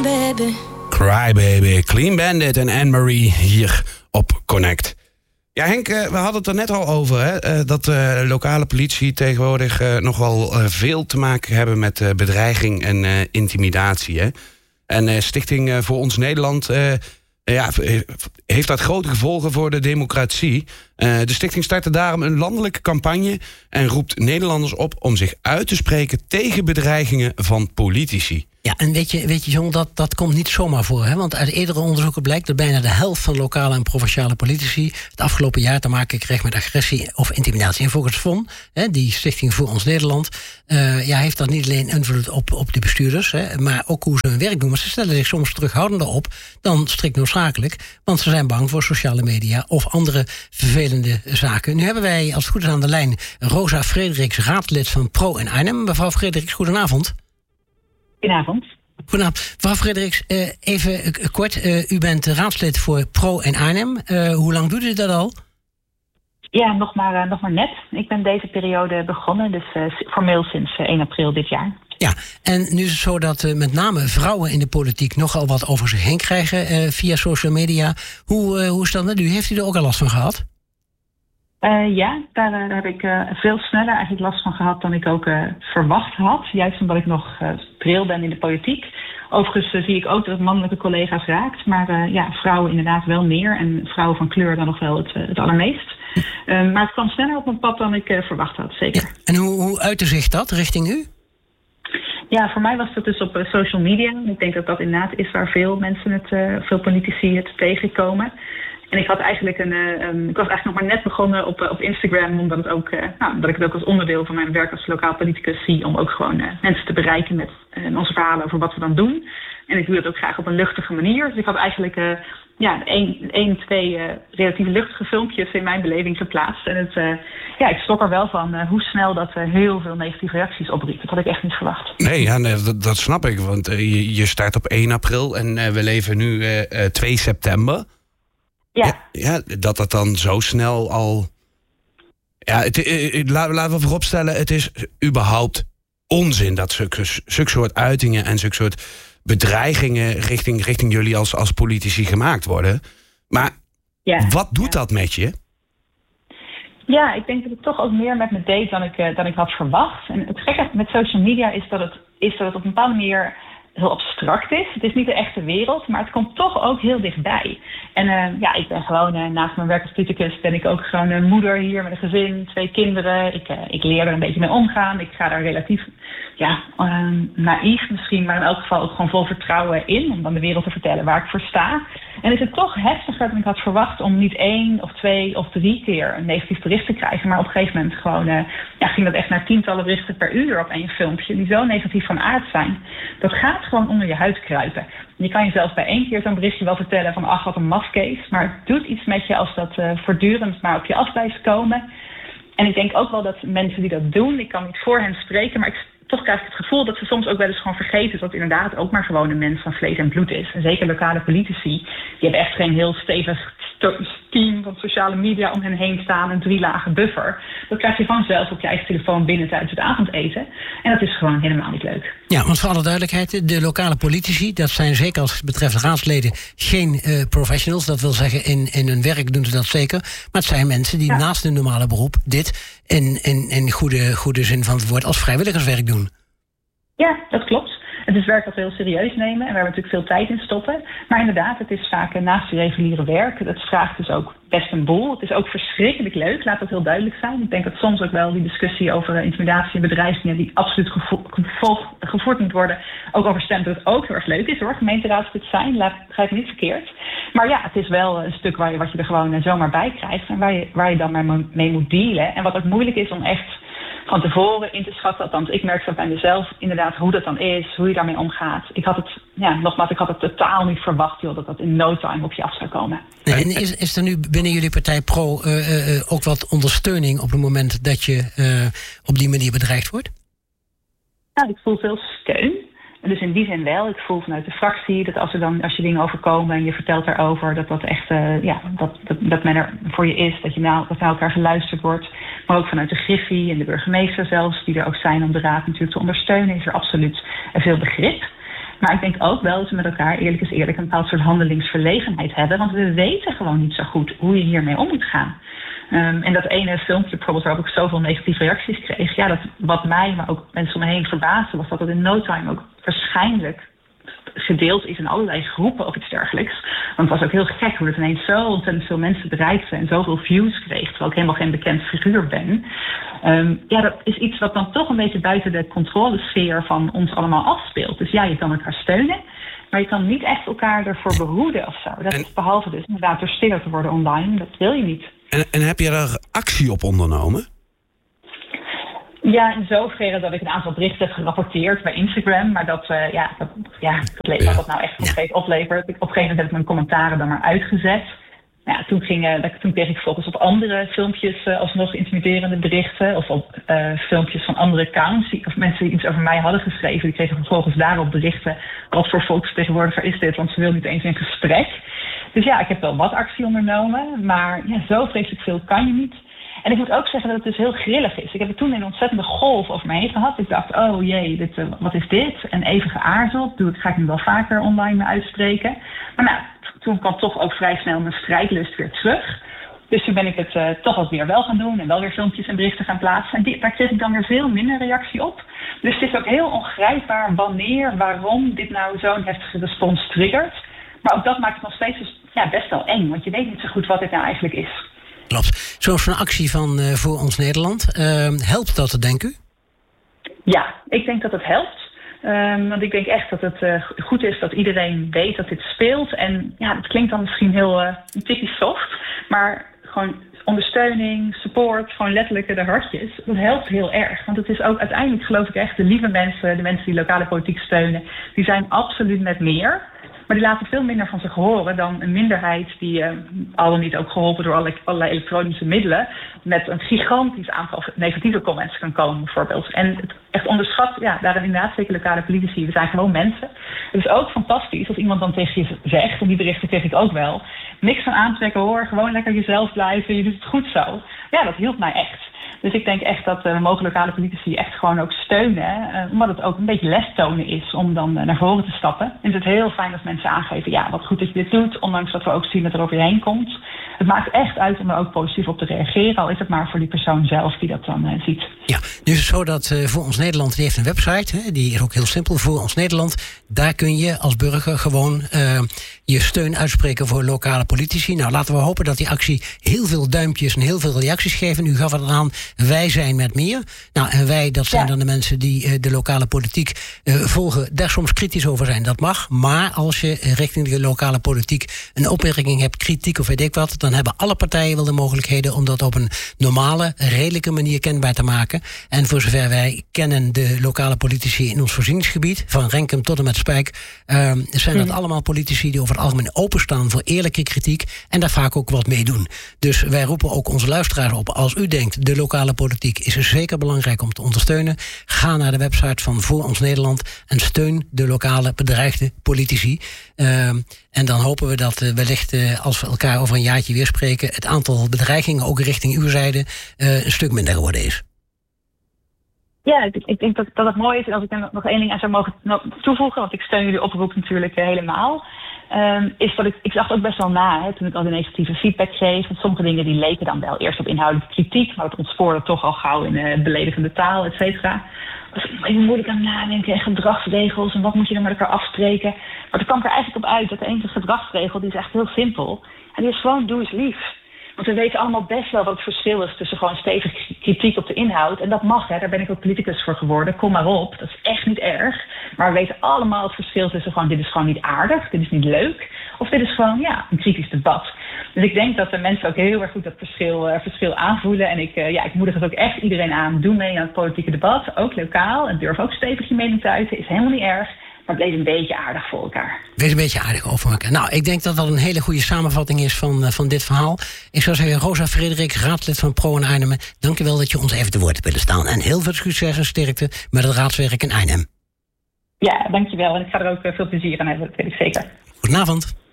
baby. Cry Baby, Clean Bandit en Anne-Marie hier op Connect. Ja, Henk, we hadden het er net al over, hè, dat de lokale politie tegenwoordig nog wel veel te maken hebben met bedreiging en intimidatie. Hè? En Stichting voor Ons Nederland heeft dat grote gevolgen voor de democratie. De stichting startte daarom een landelijke campagne en roept Nederlanders op om zich uit te spreken tegen bedreigingen van politici. Ja, en weet je John, dat komt niet zomaar voor. Hè? Want uit eerdere onderzoeken blijkt dat bijna de helft van lokale en provinciale politici het afgelopen jaar te maken kreeg met agressie of intimidatie. En volgens VON, die Stichting voor Ons Nederland, heeft dat niet alleen invloed op de bestuurders, maar ook hoe ze hun werk doen. Maar ze stellen zich soms terughoudender op dan strikt noodzakelijk, want ze zijn bang voor sociale media of andere vervelende zaken. Nu hebben wij, als het goed is, aan de lijn Rosa Frederiks, raadslid van Pro in Arnhem. Mevrouw Frederiks, goedenavond. Goedenavond. Goedenavond. Mevrouw Frederiks, even kort. U bent raadslid voor Pro in Arnhem. Hoe lang doet u dat al? Ja, nog maar net. Ik ben deze periode begonnen, dus formeel sinds 1 april dit jaar. Ja, en nu is het zo dat met name vrouwen in de politiek nogal wat over zich heen krijgen via social media. Hoe is dat met u? Heeft u er ook al last van gehad? Daar heb ik veel sneller eigenlijk last van gehad dan ik ook verwacht had. Juist omdat ik nog pril ben in de politiek. Overigens zie ik ook dat het mannelijke collega's raakt. Maar vrouwen inderdaad wel meer. En vrouwen van kleur dan nog wel het allermeest. Maar het kwam sneller op mijn pad dan ik verwacht had, zeker. Ja, en hoe uitte zich dat richting u? Ja, voor mij was dat dus op social media. Ik denk dat dat inderdaad is waar veel mensen veel politici het tegenkomen. En ik was eigenlijk nog maar net begonnen op Instagram, omdat dat ik het ook als onderdeel van mijn werk als lokaal politicus zie, om ook gewoon mensen te bereiken met onze verhalen over wat we dan doen. En ik doe dat ook graag op een luchtige manier. Dus ik had eigenlijk 2 relatief luchtige filmpjes in mijn beleving geplaatst. En ik schrok er wel van hoe snel dat heel veel negatieve reacties opriep. Dat had ik echt niet verwacht. Nee, dat snap ik. Want je start op 1 april en we leven nu 2 september. Ja, dat dan zo snel al... Ja, laten we vooropstellen, het is überhaupt onzin dat zulke soort uitingen en zulke soort bedreigingen richting jullie als politici gemaakt worden. Maar wat doet dat met je? Ja, ik denk dat het toch ook meer met me deed dan ik had verwacht. En het gekke met social media is dat het op een bepaalde manier heel abstract is. Het is niet de echte wereld, maar het komt toch ook heel dichtbij. En ik ben gewoon, naast mijn werk als politicus, ben ik ook gewoon een moeder hier met een gezin, 2 kinderen. Ik leer er een beetje mee omgaan. Ik ga daar relatief naïef misschien, maar in elk geval ook gewoon vol vertrouwen in, om dan de wereld te vertellen waar ik voor sta. En is het toch heftiger dan ik had verwacht om niet 1 of 2 of 3 keer een negatief bericht te krijgen, maar op een gegeven moment gewoon ging dat echt naar tientallen berichten per uur op één filmpje, die zo negatief van aard zijn. Dat gaat gewoon onder je huid kruipen. Je kan jezelf bij 1 keer zo'n berichtje wel vertellen van ach, wat een mafkees, maar het doet iets met je als dat voortdurend maar op je af blijft komen. En ik denk ook wel dat mensen die dat doen, ik kan niet voor hen spreken, maar toch krijg ik het gevoel dat ze soms ook wel eens gewoon vergeten dat het inderdaad ook maar gewoon een mens van vlees en bloed is. En zeker lokale politici, die hebben echt geen heel stevig team van sociale media om hen heen staan, een 3-lagen buffer. Dat krijg je vanzelf op je eigen telefoon binnen tijdens het avondeten. En dat is gewoon helemaal niet leuk. Ja, want voor alle duidelijkheid, de lokale politici, dat zijn zeker als het betreft raadsleden geen professionals. Dat wil zeggen, in hun werk doen ze dat zeker. Maar het zijn mensen die naast hun normale beroep dit in goede zin van het woord als vrijwilligerswerk doen. Ja, dat klopt. Het is werk dat we heel serieus nemen en waar we natuurlijk veel tijd in stoppen. Maar inderdaad, het is vaak naast je reguliere werk. Het vraagt dus ook best een boel. Het is ook verschrikkelijk leuk, laat dat heel duidelijk zijn. Ik denk dat soms ook wel die discussie over intimidatie en bedreigingen die absoluut gevoerd moet worden, ook overstemt dat het ook heel erg leuk is hoor. Gemeenteraadslid zijn, begrijp me niet verkeerd. Maar ja, het is wel een stuk wat je er gewoon zomaar bij krijgt en waar je dan maar mee moet dealen. En wat ook moeilijk is om echt van tevoren in te schatten. Althans, ik merk dat bij mezelf inderdaad hoe dat dan is, hoe je daarmee omgaat. Ik had het totaal niet verwacht joh, dat in no time op je af zou komen. En is er nu binnen jullie partij Pro ook wat ondersteuning op het moment dat je op die manier bedreigd wordt? Nou, ik voel veel steun. Dus in die zin wel. Ik voel vanuit de fractie dat als je dingen overkomen en je vertelt daarover, dat echt dat men er voor je is, dat naar elkaar geluisterd wordt. Maar ook vanuit de Griffie en de burgemeester zelfs, die er ook zijn om de raad natuurlijk te ondersteunen, is er absoluut veel begrip. Maar ik denk ook wel dat we met elkaar eerlijk is eerlijk een bepaald soort handelingsverlegenheid hebben. Want we weten gewoon niet zo goed hoe je hiermee om moet gaan. En dat ene filmpje bijvoorbeeld waarop ik zoveel negatieve reacties kreeg. Ja, dat wat mij, maar ook mensen om me heen verbaasde, was dat het in no time ook waarschijnlijk gedeeld is in allerlei groepen of iets dergelijks. Want het was ook heel gek hoe het ineens zo ontzettend veel mensen bereikte en zoveel views kreeg, terwijl ik helemaal geen bekend figuur ben. Dat is iets wat dan toch een beetje buiten de controlesfeer van ons allemaal afspeelt. Dus ja, je kan elkaar steunen, maar je kan niet echt elkaar ervoor behoeden of zo. Dat is behalve dus inderdaad door stiller te worden online, dat wil je niet. En heb je daar actie op ondernomen? Ja, in zoverre dat ik een aantal berichten heb gerapporteerd bij Instagram. Maar wat dat nou echt concreet oplevert. Op een gegeven moment heb ik mijn commentaren dan maar uitgezet. Nou ja, toen kreeg ik volgens op andere filmpjes alsnog intimiderende berichten. Of op filmpjes van andere accounts. Of mensen die iets over mij hadden geschreven. Die kregen vervolgens daarop berichten. Wat voor volksvertegenwoordiger is dit? Want ze wil niet eens in gesprek. Dus ja, ik heb wel wat actie ondernomen. Maar ja, zo vreselijk veel kan je niet. En ik moet ook zeggen dat het dus heel grillig is. Ik heb er toen een ontzettende golf over me heen gehad. Ik dacht, oh jee, wat is dit? En even geaarzeld. Ga ik nu wel vaker online uitspreken. Maar nou, toen kwam toch ook vrij snel mijn strijdlust weer terug. Dus toen ben ik het toch ook weer wel gaan doen. En wel weer filmpjes en berichten gaan plaatsen. En daar kreeg ik dan weer veel minder reactie op. Dus het is ook heel ongrijpbaar waarom dit nou zo'n heftige respons triggert. Maar ook dat maakt het nog steeds dus, best wel eng. Want je weet niet zo goed wat dit nou eigenlijk is. Klopt. Zo'n actie van Voor Ons Nederland. Helpt dat, denk u? Ja, ik denk dat het helpt. Want ik denk echt dat het goed is dat iedereen weet dat dit speelt. En ja, het klinkt dan misschien heel een tikkie soft. Maar gewoon ondersteuning, support, gewoon letterlijk de hartjes. Dat helpt heel erg. Want het is ook uiteindelijk, geloof ik echt, de lieve mensen, de mensen die lokale politiek steunen, die zijn absoluut met meer. Maar die laten veel minder van zich horen dan een minderheid die al dan niet ook geholpen door allerlei elektronische middelen met een gigantisch aantal negatieve comments kan komen bijvoorbeeld. En het echt onderschat, daarin inderdaad zeker lokale politici. We zijn gewoon mensen. Het is ook fantastisch als iemand dan tegen je zegt, en die berichten kreeg ik ook wel, niks van aantrekken hoor, gewoon lekker jezelf blijven, je doet het goed zo. Ja, dat hielp mij echt. Dus ik denk echt dat we mogen lokale politici echt gewoon ook steunen. Omdat het ook een beetje les tonen is om dan naar voren te stappen. En het is heel fijn dat mensen aangeven, wat goed dat je dit doet. Ondanks dat we ook zien dat er over je heen komt. Het maakt echt uit om er ook positief op te reageren. Al is het maar voor die persoon zelf die dat dan ziet. Ja, nu is het zo dat Voor Ons Nederland, die heeft een website. Die is ook heel simpel, Voor Ons Nederland. Daar kun je als burger gewoon je steun uitspreken voor lokale politici. Nou, laten we hopen dat die actie heel veel duimpjes en heel veel reacties geven. U gaf het aan, wij zijn met meer. Nou, en wij, dat zijn dan de mensen die de lokale politiek volgen, daar soms kritisch over zijn. Dat mag, maar als je richting de lokale politiek een opmerking hebt, kritiek of weet ik wat, dan hebben alle partijen wel de mogelijkheden om dat op een normale, redelijke manier kenbaar te maken. En voor zover wij kennen de lokale politici in ons voorzieningsgebied, van Renkum tot en met Spijk, zijn dat allemaal politici die over het algemeen openstaan voor eerlijke kritiek en daar vaak ook wat mee doen. Dus wij roepen ook onze luisteraars op, als u denkt, de lokale politiek is zeker belangrijk om te ondersteunen, ga naar de website van Voor Ons Nederland en steun de lokale bedreigde politici. En dan hopen we dat wellicht, als we elkaar over een jaartje weer spreken, het aantal bedreigingen ook richting uw zijde een stuk minder geworden is. Ja, ik denk dat het mooi is. En als ik er nog één ding aan zou mogen toevoegen, want ik steun jullie oproep natuurlijk helemaal, is dat ik dacht ook best wel na, toen ik al die negatieve feedback kreeg. Want sommige dingen die leken dan wel eerst op inhoudelijke kritiek, maar het ontspoorde toch al gauw in beledigende taal, et cetera. Dus even moeilijk aan nadenken en gedragsregels en wat moet je dan met elkaar afspreken. Maar er kwam er eigenlijk op uit dat de enige gedragsregel, die is echt heel simpel. En die is gewoon doe eens lief. Want we weten allemaal best wel wat het verschil is tussen gewoon stevig kritiek op de inhoud. En dat mag, daar ben ik ook politicus voor geworden. Kom maar op, dat is echt niet erg. Maar we weten allemaal het verschil tussen gewoon dit is gewoon niet aardig, dit is niet leuk. Of dit is gewoon, een kritisch debat. Dus ik denk dat de mensen ook heel erg goed dat verschil aanvoelen. En ik moedig het ook echt iedereen aan. Doe mee aan het politieke debat, ook lokaal. En durf ook stevig je mening te uiten, is helemaal niet erg. Maar bleef een beetje aardig voor elkaar. Wees een beetje aardig over elkaar. Nou, ik denk dat dat een hele goede samenvatting is van dit verhaal. Ik zou zeggen, Rosa Frederik, raadslid van Pro en Arnhem, dank u wel dat je ons even te woord willen staan. En heel veel succes en sterkte met het raadswerk in Arnhem. Ja, dankjewel. En ik ga er ook veel plezier aan hebben, dat weet ik zeker. Goedenavond.